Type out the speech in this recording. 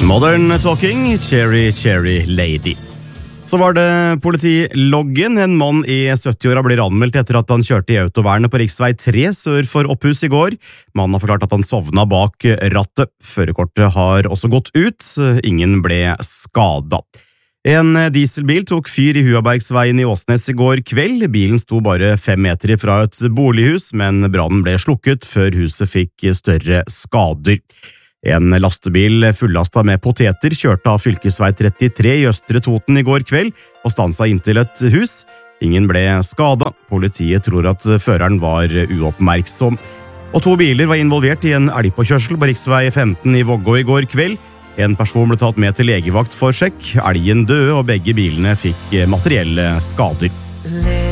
Modern Talking, Cherry Cherry Lady. Så var det politiloggen. En mann i 70-åra blir anmeldt etter at han kjørte i autovernet på riksvei 3 sør for Opphus i går. Mannen har forklart at han sovna bak rattet. Førerkortet har også gått ut. Ingen ble skada. En dieselbil tok fyr i Huabergsveien i Åsnes i går kveld. Bilen sto bare 5 meter fra et bolighus, men brannen ble slukket før huset fikk større skader. En lastebil fullastet med poteter kjørte av fylkesvei 33 i Østre Toten i går kveld og stansa inntil et hus. Ingen ble skadet. Politiet tror at føreren var uoppmerksom. Og 2 biler var involvert i en elgpåkjørsel på riksvei 15 i Vågå i går kveld. En person ble tatt med til legevakt for sjekk. Elgen døde, og begge bilene fikk materielle skader.